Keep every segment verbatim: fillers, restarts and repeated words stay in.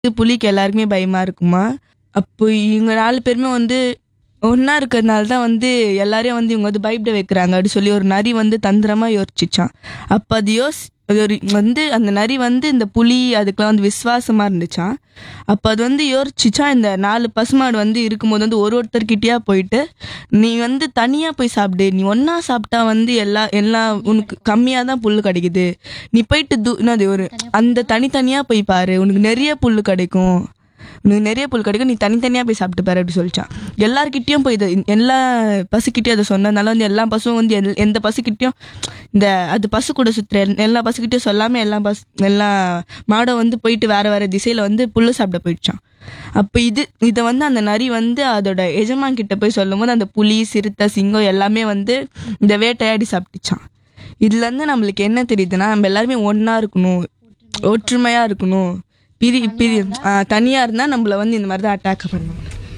புலிக்கு எல்லாருக்குமே பயமா இருக்குமா. அப்போ இவங்க நாலு பேருமே வந்து ஒன்னா இருக்கிறதுனால தான் வந்து எல்லாரையும் வந்து இவங்க வந்து பயப்பட வைக்கிறாங்க அப்படி சொல்லி ஒரு நரி வந்து தந்திரமா யோசிச்சுச்சான். அப்ப அது யோசி அது ஒரு வந்து அந்த நரி வந்து இந்த புலி அதுக்கெல்லாம் வந்து விசுவாசமா இருந்துச்சான். அப்ப அது வந்து யோசிச்சுச்சா, இந்த நாலு பசுமாடு வந்து இருக்கும்போது வந்து ஒரு ஒருத்தர்கிட்டயா போயிட்டு, நீ வந்து தனியா போய் சாப்பிடு, நீ ஒன்னா சாப்பிட்டா வந்து எல்லா எல்லா உனக்கு கம்மியா தான் புல்லு கிடைக்குது, நீ போயிட்டு தூ என்னது ஒரு அந்த தனித்தனியா போய் பாரு, உனக்கு நிறைய புல்லு கிடைக்கும், உனக்கு நிறைய புல் கிடைக்கும், நீ தனித்தனியா போய் சாப்பிட்டு பாரு அப்படி சொல்லிச்சான். எல்லார்கிட்டயும் போய் இதை எல்லா பசுக்கிட்டயும் அதை சொன்னதுனால வந்து எல்லா பசுவும் வந்து எல்- எந்த பசுக்கிட்டயும் இந்த அது பசு கூட சுத்துற எல்- எல்லா பசுக்கிட்டயும் சொல்லாம எல்லா பஸ் எல்லா மாடும் வந்து போயிட்டு வேற வேற திசையில வந்து புல்லு சாப்பிட போயிடுச்சான். அப்ப இது இதை வந்து அந்த நரி வந்து அதோட எஜமான் கிட்ட போய் சொல்லும் போது அந்த புலி சிறுத்தை சிங்கம் எல்லாமே வந்து இந்த வேட்டையாடி சாப்பிட்டுச்சான். இதுல இருந்து நம்மளுக்கு என்ன தெரியுதுன்னா, நம்ம எல்லாருமே ஒன்னா இருக்கணும், ஒற்றுமையா இருக்கணும். பிரி பிரி ஆஹ் தனியா இருந்தா நம்மள வந்து இந்த மாதிரி தான் அட்டாக் பண்ணும்.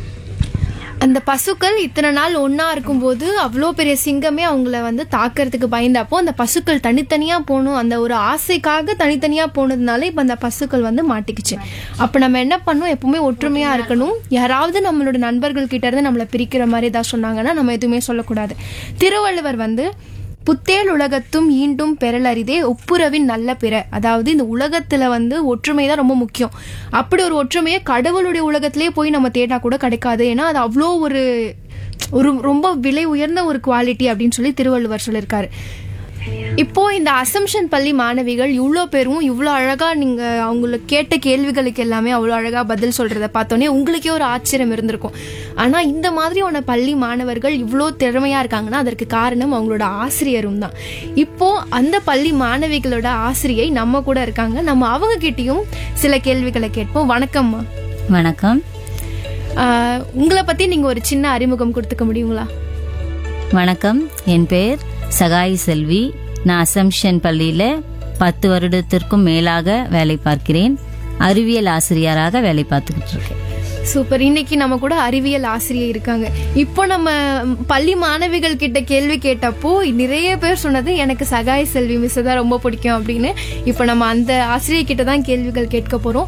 அந்த பசுக்கள் இத்தனை நாள் ஒன்னா இருக்கும்போது அவ்வளோ பெரிய சிங்கமே அவங்கள வந்து தாக்கறதுக்கு பயந்தப்போ அந்த பசுக்கள் தனித்தனியா போகணும் அந்த ஒரு ஆசைக்காக தனித்தனியா போனதுனால இப்ப அந்த பசுக்கள் வந்து மாட்டிக்கிச்சு. அப்ப நம்ம என்ன பண்ணணும், எப்பவுமே ஒற்றுமையா இருக்கணும். யாராவது நம்மளோட நண்பர்கள் கிட்ட இருந்து நம்மளை பிரிக்கிற மாதிரி ஏதாவது சொன்னாங்கன்னா நம்ம எதுவுமே சொல்லக்கூடாது. திருவள்ளுவர் வந்து புத்தேல் உலகத்தும் ஈண்டும் பெறலரிதே ஒப்புரவின் நல்ல பிற, அதாவது இந்த உலகத்துல வந்து ஒற்றுமை தான் ரொம்ப முக்கியம். அப்படி ஒரு ஒற்றுமையை கடவுளுடைய உலகத்திலேயே போய் நம்ம தேடா கூட கிடைக்காது. ஏன்னா அது அவ்வளோ ஒரு ஒரு ரொம்ப விலை உயர்ந்த ஒரு குவாலிட்டி அப்படின்னு சொல்லி திருவள்ளுவர் சொல்லியிருக்காரு. இப்போ இந்த அசம்ஷன் பள்ளி மாணவிகள் இவ்வளோ பேரும் இவ்வளோ அழகா நீங்க அவங்களுக்கு கேட்ட கேள்விகளுக்கு எல்லாமே அவ்வளோ அழகா பதில் சொல்றத பார்த்தோன்னே உங்களுக்கே ஒரு ஆச்சரியம் இருந்திருக்கும். ஆனா இந்த மாதிரியான பள்ளி மாணவர்கள் இவ்வளோ திறமையா இருக்காங்கன்னா அதற்கு காரணம் அவங்களோட ஆசிரியரும் தான். இப்போ அந்த பள்ளி மாணவிகளோட ஆசிரியை நம்ம கூட இருக்காங்க. நம்ம அவங்க கிட்டயும் சில கேள்விகளை கேட்போம். வணக்கம்மா. வணக்கம். ஆஹ், உங்களை பத்தி நீங்க ஒரு சின்ன அறிமுகம் கொடுத்துக்க முடியுங்களா? வணக்கம், என் பேர் சகாய் செல்வி. நான் அசம்ஷன் பள்ளியில பத்து வருடத்திற்கும் மேலாக வேலை பார்க்கிறேன். அறிவியல் ஆசிரியராக வேலை பார்த்துக்கிட்டு இருக்கேன். சூப்பர். இன்னைக்கு நம்ம கூட அறிவியல் ஆசிரியர் இருக்காங்க. இப்போ நம்ம பள்ளி மாணவிகள் கிட்ட கேள்வி கேட்டப்போ நிறைய பேர் சொன்னது எனக்கு சகாய் செல்வி மிஸ் தான் ரொம்ப பிடிக்கும் அப்படின்னு. இப்போ நம்ம அந்த ஆசிரியர் கிட்ட தான் கேள்விகள் கேட்க போறோம்.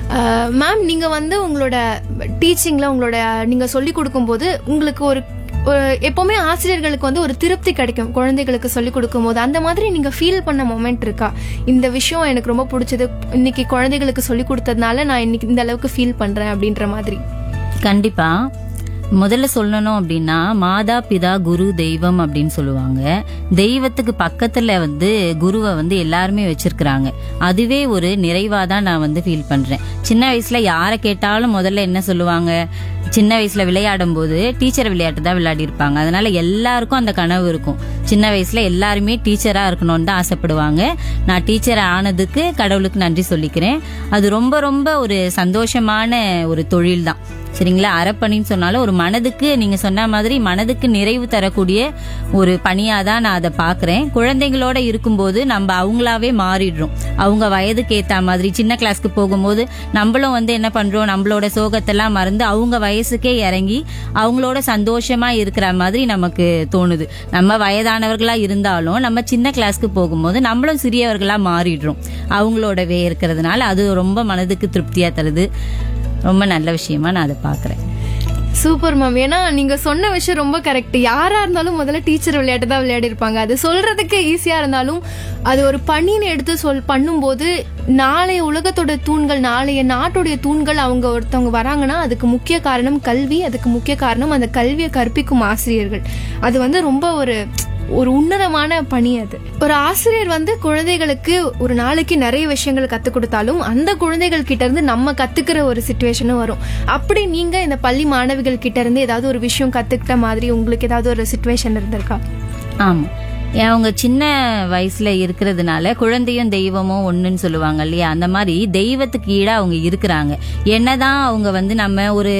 மேம், நீங்க வந்து உங்களோட டீச்சிங்ல உங்களோட நீங்க சொல்லி கொடுக்கும்போது உங்களுக்கு ஒரு ஒரு- எப்பவுமே ஆசிரியர்களுக்கு வந்து ஒரு திருப்தி கிடைக்கும் குழந்தைகளுக்கு சொல்லி கொடுக்கும் போது. அந்த மாதிரி நீங்க ஃபீல் பண்ண மொமெண்ட் இருக்கா? இந்த விஷயம் எனக்கு ரொம்ப பிடிச்சது, இன்னைக்கு குழந்தைகளுக்கு சொல்லி கொடுத்ததுனால நான் இன்னைக்கு இந்த அளவுக்கு ஃபீல் பண்றேன் அப்படின்ற மாதிரி. கண்டிப்பா. முதல்ல சொல்லணும் அப்படின்னா, மாதா பிதா குரு தெய்வம் அப்படின்னு சொல்லுவாங்க. தெய்வத்துக்கு பக்கத்துல வந்து குருவை வந்து எல்லாருமே வச்சிருக்கிறாங்க. அதுவே ஒரு நிறைவா தான் நான் வந்து ஃபீல் பண்றேன். சின்ன வயசுல யாரை கேட்டாலும் முதல்ல என்ன சொல்லுவாங்க, சின்ன வயசுல விளையாடும் போது டீச்சர் விளையாட்டு தான் விளையாடி இருப்பாங்க. அதனால எல்லாருக்கும் அந்த கனவு இருக்கும். சின்ன வயசுல எல்லாருமே டீச்சரா இருக்கணும்னு தான் ஆசைப்படுவாங்க. நான் டீச்சர் ஆனதுக்கு கடவுளுக்கு நன்றி சொல்லிக்கிறேன். அது ரொம்ப ரொம்ப ஒரு சந்தோஷமான ஒரு தொழில் தான். சரிங்களா? அறப்பணின்னு சொன்னாலும் ஒரு மனதுக்கு, நீங்க சொன்ன மாதிரி மனதுக்கு நிறைவு தரக்கூடிய ஒரு பணியா தான் நான் அதை பாக்குறேன். குழந்தைங்களோட இருக்கும்போது நம்ம அவங்களாவே மாறிடுறோம். அவங்க வயதுக்கு ஏத்த மாதிரி சின்ன கிளாஸ்க்கு போகும்போது நம்மளும் வந்து என்ன பண்றோம், நம்மளோட சோகத்தெல்லாம் மறந்து அவங்க வயசுக்கே இறங்கி அவங்களோட சந்தோஷமா இருக்கிற மாதிரி நமக்கு தோணுது. நம்ம வயதானவர்களா இருந்தாலும் நம்ம சின்ன கிளாஸ்க்கு போகும்போது நம்மளும் சிறியவர்களா மாறிடுறோம் அவங்களோடவே இருக்கிறதுனால. அது ரொம்ப மனதுக்கு திருப்தியா தருது. ரொம்ப நல்ல விஷயமா நான் அதை பாக்குறேன். Super ma'am. ஏன்னா நீங்க சொன்ன விஷயம் ரொம்ப கரெக்ட். யாரா இருந்தாலும் முதல்ல டீச்சர் விளையாட்டு தான் விளையாடி இருப்பாங்க. அது சொல்றதுக்கு ஈஸியா இருந்தாலும் அது ஒரு பணின்னு எடுத்து சொல் பண்ணும்போது நாளைய உலகத்தோட தூண்கள், நாளைய நாட்டுடைய தூண்கள் அவங்க ஒருத்தவங்க வராங்கன்னா அதுக்கு முக்கிய காரணம் கல்வி. அதுக்கு முக்கிய காரணம் அந்த கல்வியை கற்பிக்கும் ஆசிரியர்கள். அது வந்து ரொம்ப ஒரு ஒரு உன்னதமான பணி. அது ஒரு ஆசிரியர் வந்து குழந்தைகளுக்கு ஒரு நாளைக்கு நிறைய விஷயங்கள் கத்துக் கொடுத்தாலும் அந்த குழந்தைகள் கிட்ட இருந்து நம்ம கத்துக்கிற ஒரு சிச்சுவேஷனும் வரும். அப்படி நீங்க இந்த பள்ளி மாணவிகள் கிட்ட இருந்து ஏதாவது ஒரு விஷயம் கத்துக்கிட்ட மாதிரி உங்களுக்கு ஏதாவது ஒரு சிச்சுவேஷன் இருந்திருக்கா? ஆமா, அவங்க சின்ன வயசுல இருக்கிறதுனால குழந்தையும் தெய்வமும் ஒண்ணுன்னு சொல்லுவாங்க இல்லையா? அந்த மாதிரி தெய்வத்துக்கு ஈடா அவங்க இருக்கிறாங்க. என்னதான் அவங்க வந்து நம்ம ஒரு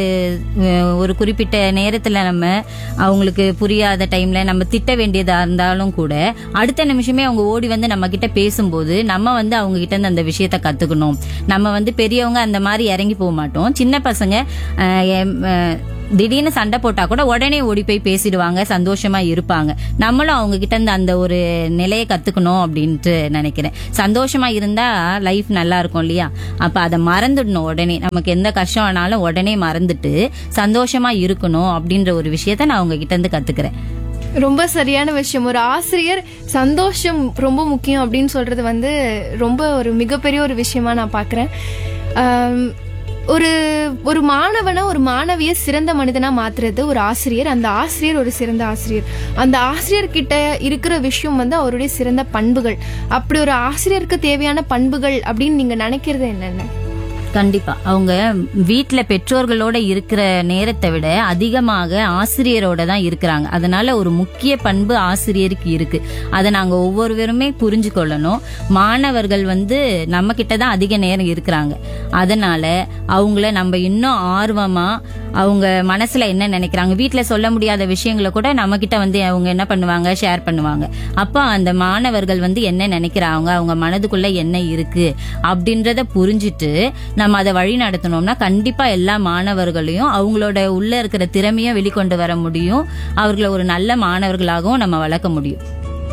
ஒரு குறிப்பிட்ட நேரத்துல நம்ம அவங்களுக்கு புரியாத டைம்ல நம்ம திட்ட வேண்டியதா இருந்தாலும் கூட அடுத்த நிமிஷமே அவங்க ஓடி வந்து நம்ம கிட்ட பேசும்போது நம்ம வந்து அவங்க கிட்ட இருந்து அந்த விஷயத்த கத்துக்கணும். நம்ம வந்து பெரியவங்க அந்த மாதிரி இறங்கி போக மாட்டோம். சின்ன பசங்க திடீர்னு சண்டை போட்டா கூட உடனே ஓடி போய் பேசிடுவாங்க, சந்தோஷமா இருப்பாங்க. நம்மளும் அவங்க கிட்ட இருந்து அந்த ஒரு நிலையை கத்துக்கணும் அப்படின்ட்டு நினைக்கிறேன். சந்தோஷமா இருந்தா லைஃப் நல்லா இருக்கும் இல்லையா? அப்ப அதை மறந்துடணும். உடனே நமக்கு எந்த கஷ்டம் ஆனாலும் உடனே மறந்துட்டு சந்தோஷமா இருக்கணும் அப்படின்ற ஒரு விஷயத்த நான் அவங்க கிட்ட இருந்து கத்துக்கிறேன். ரொம்ப சரியான விஷயம். ஒரு ஆசிரியர் சந்தோஷம் ரொம்ப முக்கியம் அப்படின்னு சொல்றது வந்து ரொம்ப ஒரு மிகப்பெரிய ஒரு விஷயமா நான் பாக்குறேன். ஆம், ஒரு ஒரு மாணவனை ஒரு மாணவிய சிறந்த மனிதனா மாத்துறது ஒரு ஆசிரியர். அந்த ஆசிரியர் ஒரு சிறந்த ஆசிரியர். அந்த ஆசிரியர் கிட்ட இருக்கிற விஷயம் வந்து அவருடைய சிறந்த பண்புகள். அப்படி ஒரு ஆசிரியருக்கு தேவையான பண்புகள் அப்படின்னு நீங்க நினைக்கிறது என்னென்ன? கண்டிப்பா அவங்க வீட்டுல பெற்றோர்களோட இருக்கிற நேரத்தை விட அதிகமாக ஆசிரியரோட தான் இருக்கிறாங்க. அதனால ஒரு முக்கிய பண்பு ஆசிரியருக்கு இருக்கு. அதை நாங்க ஒவ்வொருவருமே புரிஞ்சு கொள்ளணும். மாணவர்கள் வந்து நம்ம கிட்ட தான் அதிக நேரம் இருக்கிறாங்க. அதனால அவங்கள நம்ம இன்னும் ஆர்வமா அவங்க மனசுல என்ன நினைக்கிறாங்க, வீட்டுல சொல்ல முடியாத விஷயங்களை கூட நம்ம கிட்ட வந்து அவங்க என்ன பண்ணுவாங்க, ஷேர் பண்ணுவாங்க. அப்ப அந்த மாணவர்கள் வந்து என்ன நினைக்கிறாங்க, அவங்க மனதுக்குள்ள என்ன இருக்கு அப்படின்றத புரிஞ்சுட்டு நம்ம அதை வழி நடத்தணும்னா கண்டிப்பா எல்லா மாணவர்களையும் அவங்களோட உள்ள இருக்கிற திறமையை வெளிக்கொண்டு வர முடியும். அவர்களை ஒரு நல்ல மாணவர்களாகவும் நம்ம வளர்க்க முடியும்.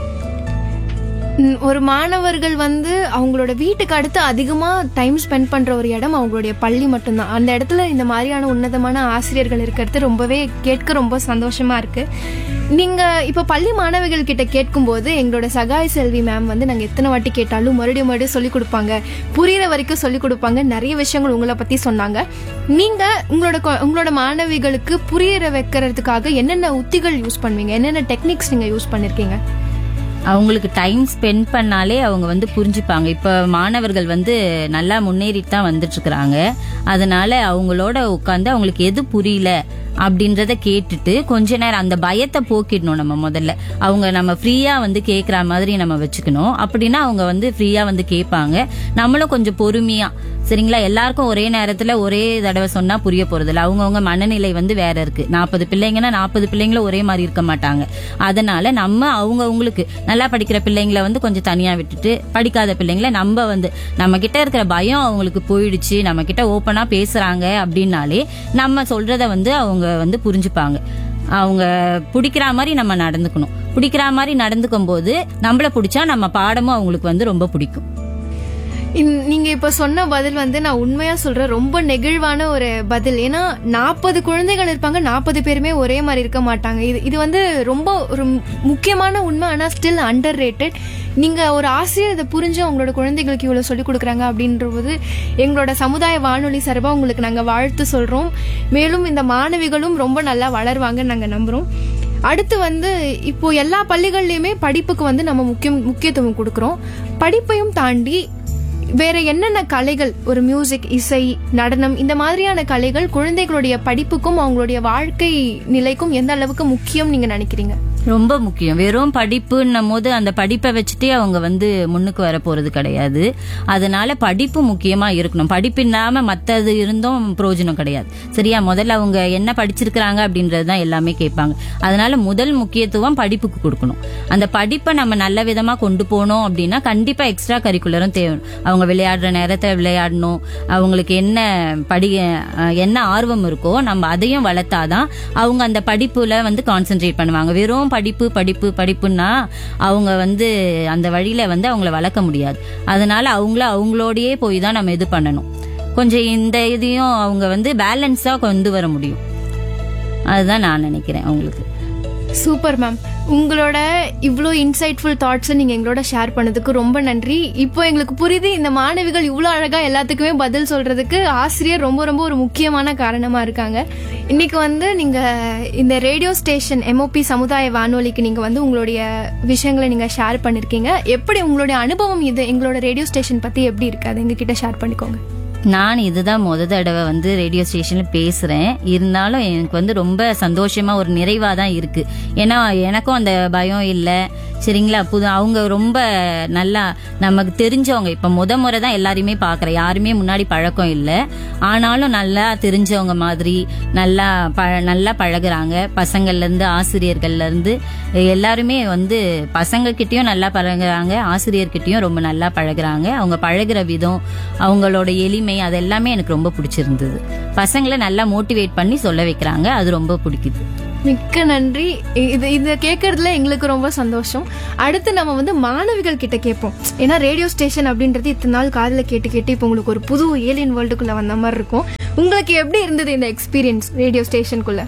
ம், ஒரு மாணவர்கள் வந்து அவங்களோட வீட்டுக்கு அடுத்து அதிகமா டைம் ஸ்பெண்ட் பண்ற ஒரு இடம் அவங்களுடைய பள்ளி மட்டும்தான். அந்த இடத்துல இந்த மாதிரியான உன்னதமான ஆசிரியர்கள் இருக்கிறது ரொம்பவே கேட்க ரொம்ப சந்தோஷமா இருக்கு. நீங்க இப்ப பள்ளி மாணவிகள் கிட்ட கேட்கும்போது எங்களோட சகாய் செல்வி மேம் வந்து நாங்க எத்தனை வாட்டி கேட்டாலும் மறுபடியும் மறுபடியும் சொல்லிக் கொடுப்பாங்க, புரியுற வரைக்கும் சொல்லிக் கொடுப்பாங்க, நிறைய விஷயங்கள் உங்களை பத்தி சொன்னாங்க. நீங்க உங்களோட கொ- உங்களோட மாணவிகளுக்கு புரியற வைக்கிறதுக்காக என்னென்ன உத்திகள் யூஸ் பண்ணுவீங்க, என்னென்ன டெக்னிக்ஸ் நீங்க யூஸ் பண்ணிருக்கீங்க? அவங்களுக்கு டைம் ஸ்பெண்ட் பண்ணாலே அவங்க வந்து புரிஞ்சுப்பாங்க. இப்ப மாணவர்கள் வந்து நல்லா முன்னேறிட்டு தான் வந்துட்டு இருக்கிறாங்க. அதனால அவங்களோட உட்காந்து அவங்களுக்கு எது புரியல அப்படின்றத கேட்டுட்டு கொஞ்ச நேரம் அந்த பயத்தை போக்கிடணும். நம்ம முதல்ல அவங்க நம்ம ஃப்ரீயா வந்து கேட்கற மாதிரி நம்ம வச்சுக்கணும். அப்படின்னா அவங்க வந்து ஃப்ரீயா வந்து கேட்பாங்க. நம்மளும் கொஞ்சம் பொறுமையா, சரிங்களா, எல்லாருக்கும் ஒரே நேரத்துல ஒரே தடவை சொன்னா புரிய போறது இல்லை. அவங்கவுங்க மனநிலை வந்து வேற இருக்கு. நாற்பது பிள்ளைங்கன்னா நாற்பது பிள்ளைங்களும் ஒரே மாதிரி இருக்க மாட்டாங்க. அதனால நம்ம அவங்கவுங்களுக்கு நல்லா படிக்கிற பிள்ளைங்களை வந்து கொஞ்சம் தனியா விட்டுட்டு படிக்காத பிள்ளைங்களை நம்ம வந்து நம்ம கிட்ட இருக்கிற பயம் அவங்களுக்கு போயிடுச்சு, நம்ம கிட்ட ஓப்பனா பேசுறாங்க அப்படின்னாலே நம்ம சொல்றத வந்து அவங்க வந்து புரிஞ்சுப்பாங்க. அவங்க பிடிக்கிற மாதிரி நம்ம நடந்துக்கணும். பிடிக்கிற மாதிரி நடந்துக்கும் போது நம்மள பிடிச்சா நம்ம பாடமும் அவங்களுக்கு வந்து ரொம்ப பிடிக்கும். இந்- நீங்க இப்ப சொன்ன பதில் வந்து நான் உண்மையா சொல்றேன், ரொம்ப நெகிழ்வான ஒரு பதில். ஏன்னா நாற்பது குழந்தைகள் இருப்பாங்க, நாற்பது பேருமே ஒரே மாதிரி இருக்க மாட்டாங்க. இது இது வந்து ரொம்ப ஒரு முக்கியமான உண்மை. ஆனா ஸ்டில் அண்டர் ரேட்டட். நீங்க ஒரு ஆசிரியர் இதை புரிஞ்சு அவங்களோட குழந்தைகளுக்கு இவ்வளவு சொல்லிக் கொடுக்குறாங்க அப்படின்றது எங்களோட சமுதாய வானொலி சார்பா உங்களுக்கு நாங்க வாழ்த்து சொல்றோம். மேலும் இந்த மாணவிகளும் ரொம்ப நல்லா வளருவாங்கன்னு நாங்க நம்புறோம். அடுத்து வந்து இப்போ எல்லா பள்ளிகள்லயுமே படிப்புக்கு வந்து நம்ம முக்கியம் முக்கியத்துவம் கொடுக்கறோம். படிப்பையும் தாண்டி வேற என்னென்ன கலைகள், ஒரு மியூசிக், இசை, நடனம், இந்த மாதிரியான கலைகள் குழந்தைகளுடைய படிப்புக்கும் அவங்களுடைய வாழ்க்கை நிலைக்கும் எந்த அளவுக்கு முக்கியம் நீங்க நினைக்கிறீங்க? ரொம்ப முக்கியம். வெறும் படிப்புன்னும் போது அந்த படிப்பை வச்சுட்டே அவங்க வந்து முன்னுக்கு வர போறது கிடையாது. அதனால படிப்பு முக்கியமா இருக்கணும். படிப்பு இல்லாம மத்தது இருந்தும் பிரயோஜனம் கிடையாது. சரியா? முதல்ல அவங்க என்ன படிச்சிருக்கிறாங்க அப்படின்றதுதான் எல்லாமே கேட்பாங்க. அதனால முதல் முக்கியத்துவம் படிப்புக்கு கொடுக்கணும். அந்த படிப்பை நம்ம நல்ல விதமா கொண்டு போனோம் அப்படின்னா கண்டிப்பா எக்ஸ்ட்ரா கரிக்குலரும் தேவை. அவங்க விளையாடுற நேரத்தை விளையாடணும். அவங்களுக்கு என்ன படி அஹ் என்ன ஆர்வம் இருக்கோ நம்ம அதையும் வளர்த்தாதான் அவங்க அந்த படிப்புல வந்து கான்சென்ட்ரேட் பண்ணுவாங்க. வெறும் படிப்பு படிப்பு படிப்புன்னா அவங்க வந்து அந்த வழியில வந்து அவங்கள வளர்க்க முடியாது. அதனால அவங்கள அவங்களோடயே போய் தான் நம்ம இது பண்ணணும். கொஞ்சம் இந்த இதையும் அவங்க வந்து பேலன்ஸா கொண்டு வர முடியும். அதுதான் நான் நினைக்கிறேன் அவங்களுக்கு. Super ma'am. உங்களோட இவ்வளோ இன்சைட்ஃபுல் தாட்ஸை நீங்க எங்களோட ஷேர் பண்ணதுக்கு ரொம்ப நன்றி. இப்போ எங்களுக்கு புரியுது, இந்த மாணவிகள் இவ்வளோ அழகா எல்லாத்துக்குமே பதில் சொல்றதுக்கு ஆசிரியர் ரொம்ப ரொம்ப ஒரு முக்கியமான காரணமா இருக்காங்க. இன்னைக்கு வந்து நீங்க இந்த ரேடியோ ஸ்டேஷன் எம்ஓபி சமுதாய வானொலிக்கு நீங்க வந்து உங்களுடைய விஷயங்களை நீங்க ஷேர் பண்ணிருக்கீங்க. எப்படி உங்களுடைய அனுபவம் இது எங்களோட ரேடியோ ஸ்டேஷன் பத்தி எப்படி இருக்கு, அதை எங்ககிட்ட ஷேர் பண்ணிக்கோங்க. நான் இதுதான் முத தடவை வந்து ரேடியோ ஸ்டேஷன்ல பேசுறேன். இருந்தாலும் எனக்கு வந்து ரொம்ப சந்தோஷமா ஒரு நிறைவா தான் இருக்கு. ஏன்னா எனக்கும் அந்த பயம் இல்லை. சரிங்களா? புது அவங்க ரொம்ப நல்லா நமக்கு தெரிஞ்சவங்க. இப்ப முத முறை தான் எல்லாருமே பாக்குறேன். யாருமே முன்னாடி பழக்கம் இல்லை. ஆனாலும் நல்லா தெரிஞ்சவங்க மாதிரி நல்லா ப நல்லா பழகுறாங்க. பசங்கள்ல இருந்து ஆசிரியர்கள்ல இருந்து எல்லாருமே வந்து பசங்க கிட்டயும் நல்லா பழகுறாங்க, ஆசிரியர்கிட்டயும் ரொம்ப நல்லா பழகுறாங்க. அவங்க பழகுற விதம், அவங்களோட எளிமை, எளிமை அது எல்லாமே எனக்கு ரொம்ப பிடிச்சிருந்தது. பசங்களை நல்லா மோட்டிவேட் பண்ணி சொல்ல வைக்கிறாங்க, அது ரொம்ப பிடிக்குது. மிக்க நன்றி. இது இதை கேட்கறதுல எங்களுக்கு ரொம்ப சந்தோஷம். அடுத்து நம்ம வந்து மாணவிகள் கிட்ட கேட்போம். ஏன்னா ரேடியோ ஸ்டேஷன் அப்படின்றது இத்தனை நாள் காதுல கேட்டு கேட்டு இப்போ உங்களுக்கு ஒரு புது ஏலியன் வேர்ல்டுக்குள்ள வந்த மாதிரி இருக்கும். உங்களுக்கு எப்படி இருந்தது இந்த எக்ஸ்பீரியன்ஸ் ரேடியோ ஸ்டேஷனுக்குள்ள?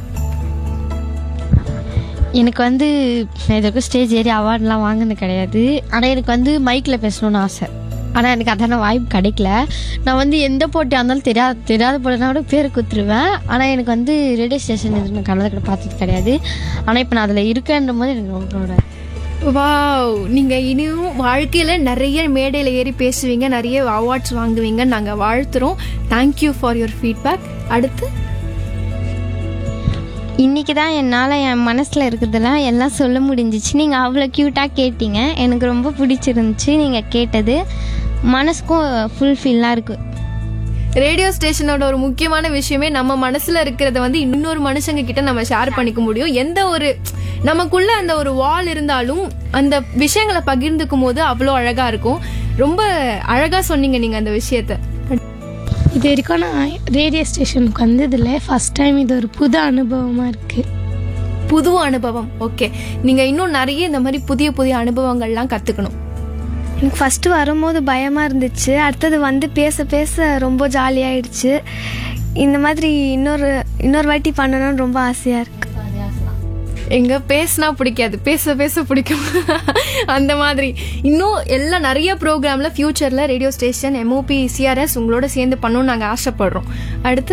எனக்கு வந்து நான் இதுக்கு ஸ்டேஜ் ஏறி அவார்ட்லாம் வாங்கினது கிடையாது. ஆனால் எனக்கு வந்து மைக்கில் பேசணும்னு ஆசை. ஆனால் எனக்கு அதான வாய்ப்பு கிடைக்கல. நான் வந்து எந்த போட்டியாக இருந்தாலும் தெரியாத தெரியாத போட்டினா கூட பேர் குத்துருவேன். ஆனால் எனக்கு வந்து ரேடியோ ஸ்டேஷன் இது நான் கனவு கூட பார்த்தது கிடையாது. ஆனால் இப்போ நான் அதில் இருக்கேன்ற போது எனக்கு ரொம்ப ப்ரௌடாக. வாவ், நீங்க இனியும் வாழ்க்கையில நிறைய மேடையில ஏறி பேசுவீங்க, நிறைய அவார்ட்ஸ் வாங்குவீங்க. நாங்க வாழ்த்துறோம். Thank you for your feedback. அடுத்து இன்றைக்கி தான் என்னால் என் மனசில் இருக்கிறதெல்லாம் எல்லாம் சொல்ல முடிஞ்சிச்சு. நீங்கள் அவ்வளோ க்யூட்டாக கேட்டீங்க, எனக்கு ரொம்ப பிடிச்சிருந்துச்சு. நீங்கள் கேட்டது மனசுக்கும் ஃபுல்ஃபில்லாக இருக்குது. ரேடியோ ஸ்டேஷனோட ஒரு முக்கியமான விஷயமே நம்ம மனசுல இருக்கிறத வந்து இன்னொரு மனுஷங்க கிட்ட நம்ம ஷேர் பண்ணிக்க முடியும். எந்த ஒரு நமக்குள்ள அந்த ஒரு வால் இருந்தாலும் அந்த விஷயங்களை பகிர்ந்துக்கும் போது அவ்வளோ அழகா இருக்கும். ரொம்ப அழகா சொன்னீங்க நீங்க அந்த விஷயத்த. இது வரைக்கும் நான் ரேடியோ ஸ்டேஷனுக்கு வந்ததில்லை, ஃபர்ஸ்ட் டைம். இது ஒரு புது அனுபவமாக இருக்குது. புது அனுபவம். ஓகே, நீங்கள் இன்னும் நிறைய இந்த மாதிரி புதிய புதிய அனுபவங்கள்லாம் கற்றுக்கணும். எனக்கு ஃபஸ்ட்டு வரும்போது பயமாக இருந்துச்சு. அடுத்தது வந்து பேச பேச ரொம்ப ஜாலியாகிடுச்சு. இந்த மாதிரி இன்னொரு இன்னொரு வாட்டி பண்ணணும்னு ரொம்ப ஆசையாக இருக்குது. எங்க பேசினா பிடிக்காது, பேச பேச பிடிக்கும். அந்த மாதிரி இன்னும் எல்லாம் நிறைய ப்ரோக்ராமில் ஃபியூச்சரில் ரேடியோ ஸ்டேஷன் எம்ஓபி சிஆர்எஸ் உங்களோட சேர்ந்து பண்ணணும்னு நாங்கள் ஆசைப்படுறோம். அடுத்து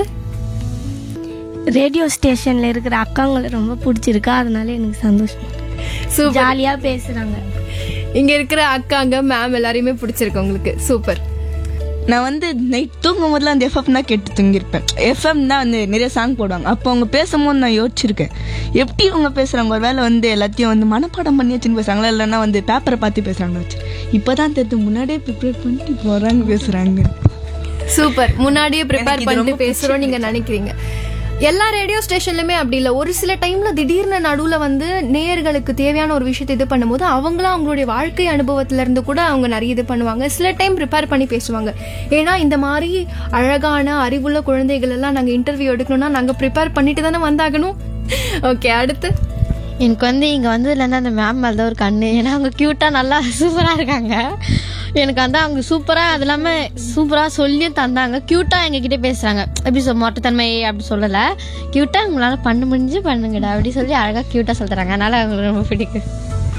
ரேடியோ ஸ்டேஷனில் இருக்கிற அக்காங்களை ரொம்ப பிடிச்சிருக்கா, அதனால எனக்கு சந்தோஷம். சூப்பர், ஜாலியாக பேசுகிறாங்க. இங்கே இருக்கிற அக்காங்க மேம் எல்லாரையுமே பிடிச்சிருக்கு உங்களுக்கு. சூப்பர். நான் வந்து நைட் தூங்கும் போதுலாம் அந்த எஃப்எம் தான் கேட்டு தூங்கியிருப்பேன். எஃப்எம் தான் வந்து நிறைய சாங் போடுவாங்க. அப்போ அவங்க பேசும்போது நான் யோசிச்சிருக்கேன், எப்படி அவங்க பேசுகிறாங்க, ஒரு வேளை வந்து எல்லாத்தையும் வந்து மனப்பாடம் பண்ணி வச்சுன்னு பேசுகிறாங்களா, இல்லைன்னா வந்து பேப்பரை பார்த்து பேசுகிறாங்கன்னு வச்சு. இப்போ தான் தெரிஞ்சு முன்னாடியே ப்ரிப்பேர் பண்ணிட்டு போகிறாங்க பேசுகிறாங்க. சூப்பர், முன்னாடியே ப்ரிப்பேர் பண்ணிட்டு பேசுகிறோம் நீங்கள் நினைக்கிறீங்க. எல்லா ரேடியோ ஸ்டேஷன்லுமே அப்படி இல்லை. ஒரு சில டைம்ல திடீர்னு நடுவில் வந்து நேயர்களுக்கு தேவையான ஒரு விஷயத்தை இது பண்ணும்போது அவங்களும் அவங்களுடைய வாழ்க்கை அனுபவத்துல இருந்து கூட அவங்க நிறைய இது பண்ணுவாங்க. சில டைம் ப்ரிப்பேர் பண்ணி பேசுவாங்க. ஏன்னா இந்த மாதிரி அழகான அறிவுள்ள குழந்தைகள் எல்லாம் நாங்கள் இன்டர்வியூ எடுக்கணும்னா நாங்கள் ப்ரிப்பேர் பண்ணிட்டு தானே வந்தாகணும். ஓகே, அடுத்து எனக்கு வந்து இங்கே வந்ததுலேருந்து அந்த மேம் மேலே தான் ஒரு கண்ணு. ஏன்னா அவங்க க்யூட்டாக நல்லா சூப்பராக இருக்காங்க. எனக்கு வந்து அவங்க சூப்பராக அது இல்லாமல் சூப்பராக சொல்லியும் தந்தாங்க. க்யூட்டாக எங்ககிட்ட பேசுகிறாங்க. எப்படி சொல் மொட்டத்தன்மை அப்படி சொல்லலை, க்யூட்டாக உங்களால் பண்ண முடிஞ்சு பண்ணுங்கடா அப்படி சொல்லி அழகாக க்யூட்டாக சொல்லுறாங்க. அதனால் அவங்களுக்கு ரொம்ப பிடிக்கும்.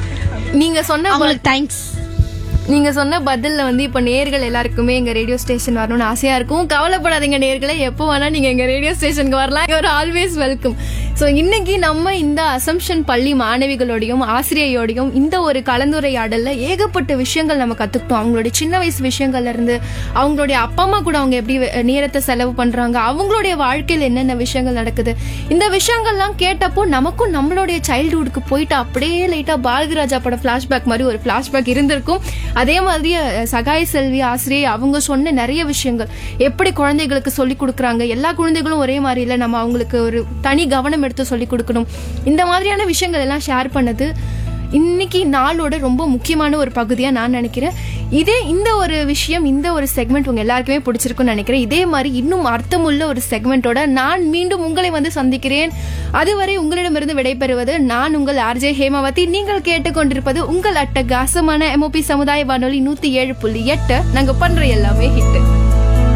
நீங்க சொன்ன அவங்களுக்கு தேங்க்ஸ். நீங்க சொன்ன பதில்ல வந்து இப்ப நேர்கள் எல்லாருக்குமே எங்க ரேடியோ ஸ்டேஷன் வரணும்னு ஆசையா இருக்கும். கவலைப்படாதீங்க நேர்களே, எப்போ வேணா நீங்க எங்க ரேடியோ ஸ்டேஷனுக்கு வரலாம். ஒரு ஆல்வேஸ் வெல்கம். ஸோ இன்னைக்கு நம்ம இந்த அசம்ஷன் பள்ளி மாணவிகளோடையும் ஆசிரியையோடையும் இந்த ஒரு கலந்துரையாடல்ல ஏகப்பட்ட விஷயங்கள் நம்ம கத்துக்கிட்டோம். அவங்களுடைய சின்ன வயசு விஷயங்கள்ல இருந்து அவங்களுடைய அப்பா அம்மா கூட அவங்க எப்படி நேரத்தை செலவு பண்றாங்க, அவங்களுடைய வாழ்க்கையில் என்னென்ன விஷயங்கள் நடக்குது, இந்த விஷயங்கள்லாம் கேட்டப்போ நமக்கும் நம்மளுடைய சைல்டுஹுட்க்கு போயிட்டு அப்படியே லைட்டா பாரதி ராஜா பட பிளாஷ்பேக் மாதிரி ஒரு பிளாஷ்பேக் இருந்திருக்கும். அதே மாதிரி சகாய செல்வி ஆசிரியை அவங்க சொன்ன நிறைய விஷயங்கள் எப்படி குழந்தைகளுக்கு சொல்லிக் கொடுக்குறாங்க. எல்லா குழந்தைகளும் ஒரே மாதிரி இல்லை, நம்ம அவங்களுக்கு ஒரு தனி கவனம் எடுத்து சொல்லிக் கொடுக்கணும். இந்த மாதிரியான விஷயங்கள் எல்லாம் ஷேர் பண்ணது இன்னைக்கு நாளோட ரொம்ப முக்கியமான ஒரு பகுதியா நான் நினைக்கிறேன். இதே இந்த ஒரு விஷயம், இந்த ஒரு செக்மெண்ட் உங்க எல்லாருக்குமே பிடிச்சிருக்கும்னு நினைக்கிறேன். இதே மாதிரி இன்னும் அர்த்தமுள்ள ஒரு செக்மெண்டோட நான் மீண்டும் உங்களை வந்து சந்திக்கிறேன். அதுவரை உங்களிடமிருந்து விடைபெறுவது நான் உங்கள் ஆர்ஜே ஹேமாவதி. நீங்கள் கேட்டுக்கொண்டிருப்பது உங்கள் அட்டகாசமான எம்ஓபி சமுதாய வானொலி நூத்தி ஏழு புள்ளி எட்டு. நாங்க பண்ற எல்லாமே ஹிட்.